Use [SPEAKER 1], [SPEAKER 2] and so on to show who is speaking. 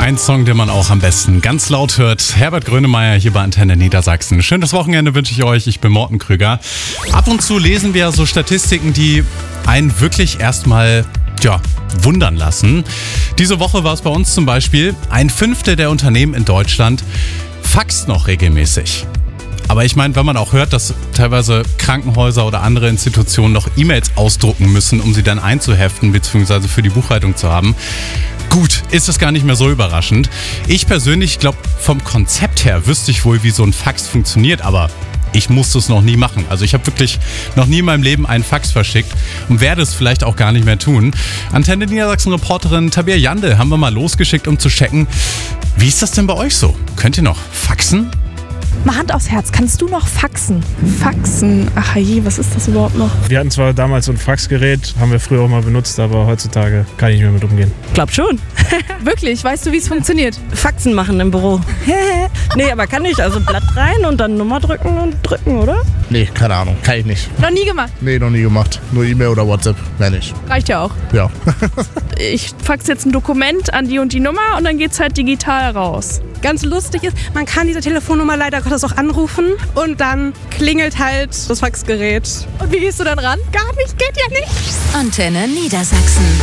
[SPEAKER 1] Ein Song, den man auch am besten ganz laut hört. Herbert Grönemeyer hier bei Antenne Niedersachsen. Schönes Wochenende wünsche ich euch. Ich bin Morten Krüger. Ab und zu lesen wir so Statistiken, die einen wirklich erstmal wundern lassen. Diese Woche war es bei uns zum Beispiel: 1/5 der Unternehmen in Deutschland faxt noch regelmäßig. Aber ich meine, wenn man auch hört, dass teilweise Krankenhäuser oder andere Institutionen noch E-Mails ausdrucken müssen, um sie dann einzuheften bzw. für die Buchhaltung zu haben, gut, ist es gar nicht mehr so überraschend. Ich persönlich glaube, vom Konzept her wüsste ich wohl, wie so ein Fax funktioniert, aber ich musste es noch nie machen. Also ich habe wirklich noch nie in meinem Leben einen Fax verschickt und werde es vielleicht auch gar nicht mehr tun. Antenne Niedersachsen-Reporterin Tabea Jandl haben wir mal losgeschickt, um zu checken, wie ist das denn bei euch so? Könnt ihr noch faxen?
[SPEAKER 2] Mal Hand aufs Herz, kannst du noch faxen?
[SPEAKER 3] Faxen? Ach je, was ist das überhaupt noch?
[SPEAKER 4] Wir hatten zwar damals so ein Faxgerät, haben wir früher auch mal benutzt, aber heutzutage kann ich nicht mehr mit umgehen.
[SPEAKER 5] Glaub schon.
[SPEAKER 2] Wirklich? Weißt du, wie es funktioniert?
[SPEAKER 5] Faxen machen im Büro. Nee, aber kann ich. Also Blatt rein und dann Nummer drücken und drücken, oder?
[SPEAKER 6] Nee, keine Ahnung. Kann ich nicht.
[SPEAKER 2] Noch nie gemacht?
[SPEAKER 6] Nee, noch nie gemacht. Nur E-Mail oder WhatsApp. Mehr nicht.
[SPEAKER 2] Reicht ja auch.
[SPEAKER 6] Ja.
[SPEAKER 3] Ich fax jetzt ein Dokument an die und die Nummer und dann geht's halt digital raus.
[SPEAKER 7] Ganz lustig ist, man kann diese Telefonnummer leider Gottes auch anrufen und dann klingelt halt das Faxgerät.
[SPEAKER 2] Und wie gehst du dann ran?
[SPEAKER 7] Gar nicht, geht ja nicht.
[SPEAKER 8] Antenne Niedersachsen.